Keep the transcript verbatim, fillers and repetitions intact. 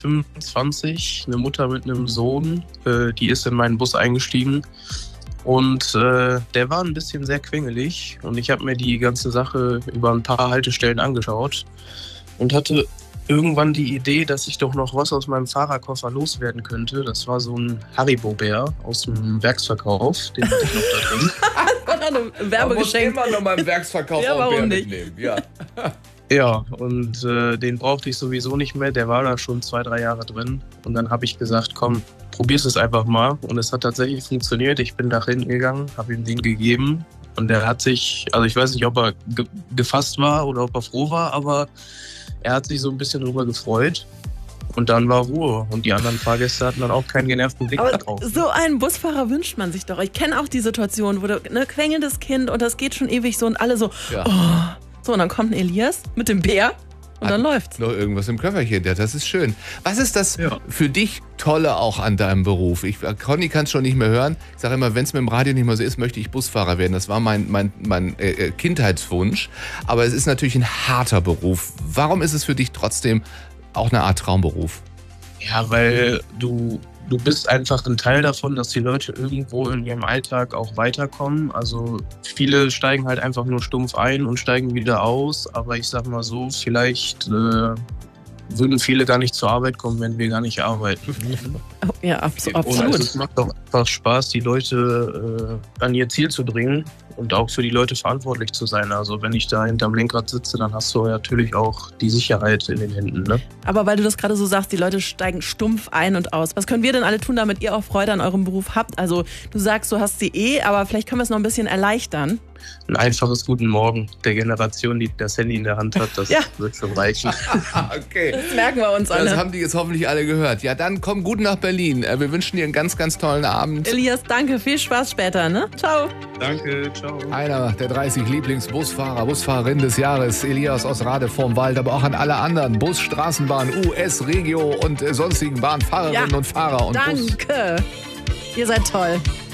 fünfundzwanzig, eine Mutter mit einem Sohn, äh, die ist in meinen Bus eingestiegen. Und äh, der war ein bisschen sehr quengelig und ich habe mir die ganze Sache über ein paar Haltestellen angeschaut und hatte irgendwann die Idee, dass ich doch noch was aus meinem Fahrerkoffer loswerden könnte. Das war so ein Haribo-Bär aus dem Werksverkauf, den hatte ich noch da drin. Ein Werbegeschenk. Man muss immer noch mal im Werksverkauf ja, auch warum Bär nicht? mitnehmen. Ja. Ja, und äh, den brauchte ich sowieso nicht mehr. Der war da schon zwei, drei Jahre drin. Und dann habe ich gesagt, komm, probier's es einfach mal. Und es hat tatsächlich funktioniert. Ich bin nach hinten gegangen, habe ihm den gegeben. Und der hat sich, also ich weiß nicht, ob er ge- gefasst war oder ob er froh war, aber er hat sich so ein bisschen drüber gefreut. Und dann war Ruhe. Und die anderen Fahrgäste hatten dann auch keinen genervten Blick Aber da drauf. so einen Busfahrer wünscht man sich doch. Ich kenne auch die Situation, wo du, ne, quengelndes Kind und das geht schon ewig so und alle so, Ja. oh. So, und dann kommt ein Elias mit dem Bär und Hat dann läuft's. Noch irgendwas im Köfferchen, ja, das ist schön. Was ist das Ja. für dich Tolle auch an deinem Beruf? Ich, Conny kann es schon nicht mehr hören. Ich sage immer, wenn es mit dem Radio nicht mehr so ist, möchte ich Busfahrer werden. Das war mein, mein, mein äh, Kindheitswunsch. Aber es ist natürlich ein harter Beruf. Warum ist es für dich trotzdem auch eine Art Traumberuf? Ja, weil du, du bist einfach ein Teil davon, dass die Leute irgendwo in ihrem Alltag auch weiterkommen. Also viele steigen halt einfach nur stumpf ein und steigen wieder aus. Aber ich sag mal so, vielleicht äh, würden viele gar nicht zur Arbeit kommen, wenn wir gar nicht arbeiten. Oh, ja, abs- Und also absolut. es macht auch einfach Spaß, die Leute äh, an ihr Ziel zu bringen und auch für die Leute verantwortlich zu sein. Also wenn ich da hinterm Lenkrad sitze, dann hast du natürlich auch die Sicherheit in den Händen. Ne? Aber weil du das gerade so sagst, die Leute steigen stumpf ein und aus. Was können wir denn alle tun, damit ihr auch Freude an eurem Beruf habt? Also du sagst, du hast sie eh, aber vielleicht können wir es noch ein bisschen erleichtern. Ein einfaches Guten Morgen der Generation, die das Handy in der Hand hat, das Ja. wird schon reichen. Okay. Das merken wir uns Das alle. haben die jetzt hoffentlich alle gehört. Ja, dann komm gut nach Berlin. Äh, Wir wünschen dir einen ganz, ganz tollen Abend. Elias, danke, viel Spaß später, ne? Ciao. Danke, ciao. Einer der dreißig Lieblingsbusfahrer, Busfahrerinnen des Jahres, Elias aus Rade vorm Wald, aber auch an alle anderen Bus, Straßenbahn, U S, Regio und äh, sonstigen Bahnfahrerinnen Ja, und Fahrer und Bus. Danke. Ihr seid toll.